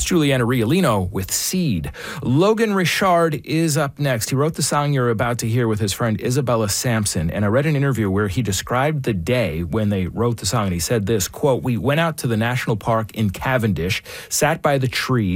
Juliana Riolino with Seed. Logan Richard is up next. He wrote the song you're about to hear with his friend Isabella Sampson, and I read an interview where he described the day when they wrote the song, and he said this, quote, "We went out to the national park in Cavendish, sat by the trees,